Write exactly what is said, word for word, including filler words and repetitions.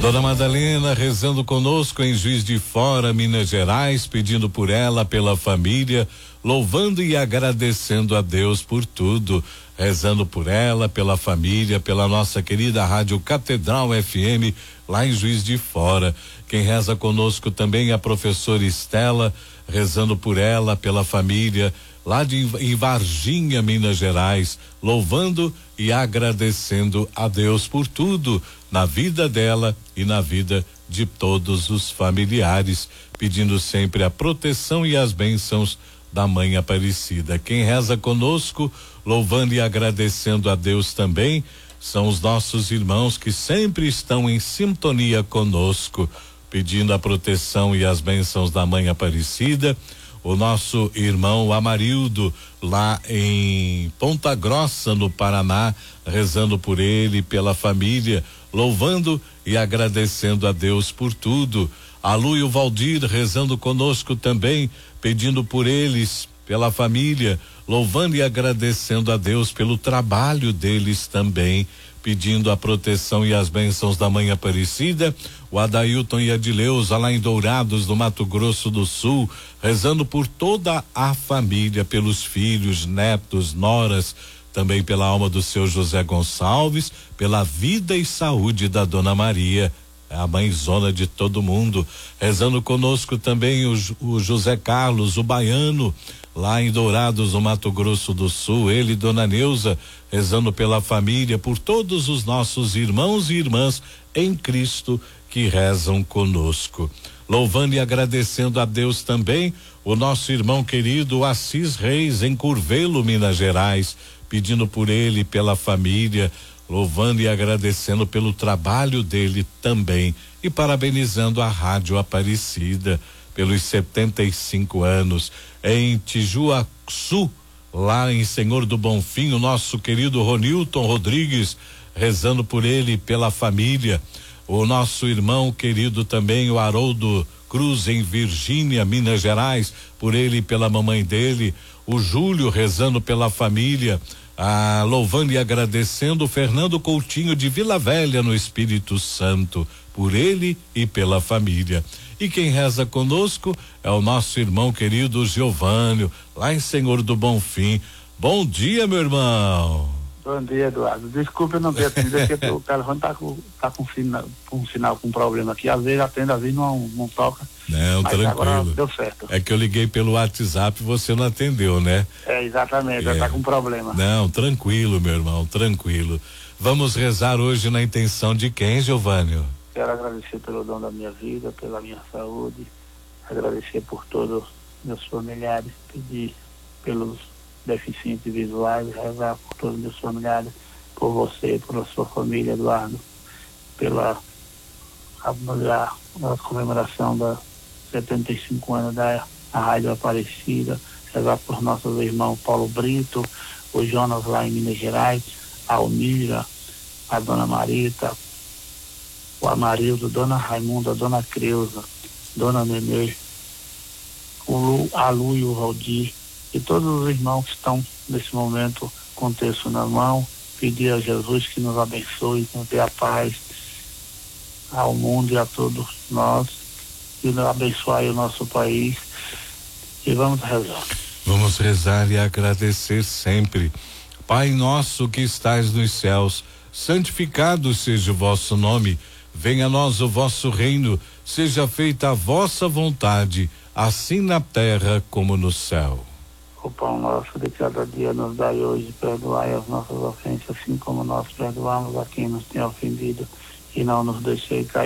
Dona Madalena rezando conosco em Juiz de Fora, Minas Gerais, pedindo por ela, pela família, louvando e agradecendo a Deus por tudo, rezando por ela, pela família, pela nossa querida Rádio Catedral F M, lá em Juiz de Fora. Quem reza conosco também é a professora Estela, rezando por ela, pela família, lá de em Varginha, Minas Gerais, louvando e agradecendo a Deus por tudo na vida dela e na vida de todos os familiares, pedindo sempre a proteção e as bênçãos da Mãe Aparecida. Quem reza conosco, louvando e agradecendo a Deus também, são os nossos irmãos que sempre estão em sintonia conosco, pedindo a proteção e as bênçãos da Mãe Aparecida. O nosso irmão Amarildo, lá em Ponta Grossa, no Paraná, rezando por ele, pela família, louvando e agradecendo a Deus por tudo. A Lu e o Valdir rezando conosco também, pedindo por eles, pela família, louvando e agradecendo a Deus pelo trabalho deles também, pedindo a proteção e as bênçãos da Mãe Aparecida. O Adailton e a Adileuza lá em Dourados, no Mato Grosso do Sul, rezando por toda a família, pelos filhos, netos, noras, também pela alma do seu José Gonçalves, pela vida e saúde da Dona Maria, a mãezona de todo mundo. Rezando conosco também o, o José Carlos, o baiano, lá em Dourados, no Mato Grosso do Sul, ele e Dona Neuza, rezando pela família, por todos os nossos irmãos e irmãs em Cristo que rezam conosco. Louvando e agradecendo a Deus também, o nosso irmão querido Assis Reis, em Curvelo, Minas Gerais, pedindo por ele, pela família, louvando e agradecendo pelo trabalho dele também e parabenizando a Rádio Aparecida pelos setenta e cinco anos. Em Tijuaçu, lá em Senhor do Bonfim, o nosso querido Ronilton Rodrigues, rezando por ele, pela família. O nosso irmão querido também, o Haroldo Cruz, em Virgínia, Minas Gerais, por ele e pela mamãe dele. O Júlio rezando pela família, ah, louvando e agradecendo o Fernando Coutinho de Vila Velha, no Espírito Santo, por ele e pela família. E quem reza conosco é o nosso irmão querido Giovânio, lá em Senhor do Bonfim. Bom dia, meu irmão. Bom dia, Eduardo. Desculpa eu não ter atendido, porque o telefone tá com, tá com, sinal, com sinal com problema aqui. Às vezes atende, às vezes não, não toca. Não, mas tranquilo. Agora deu certo. É que eu liguei pelo WhatsApp e você não atendeu, né? É, exatamente, é. Já tá com problema. Não, tranquilo, meu irmão, tranquilo. Vamos rezar hoje na intenção de quem, Giovânio? Quero agradecer pelo dom da minha vida, pela minha saúde, agradecer por todos meus familiares, pedir pelos deficientes visuais, rezar por todos meus familiares, por você, pela sua família, Eduardo, pela a, a, a comemoração da setenta e cinco anos da Rádio Aparecida, rezar por nossos irmãos Paulo Brito, o Jonas lá em Minas Gerais, a Almira, a Dona Marita, o Amarildo, Dona Raimunda, a Dona Creuza, Dona Nenê, o Lu, a Lu e o Valdir, e todos os irmãos que estão nesse momento com o texto na mão, pedir a Jesus que nos abençoe, que nos dê a paz ao mundo e a todos nós, e nos abençoe o nosso país, e vamos rezar. Vamos rezar e agradecer sempre. Pai nosso que estais nos céus, santificado seja o vosso nome, venha a nós o vosso reino, seja feita a vossa vontade, assim na terra como no céu. O pão nosso de cada dia nos dai hoje, perdoai as nossas ofensas, assim como nós perdoamos a quem nos tem ofendido, e não nos deixei cair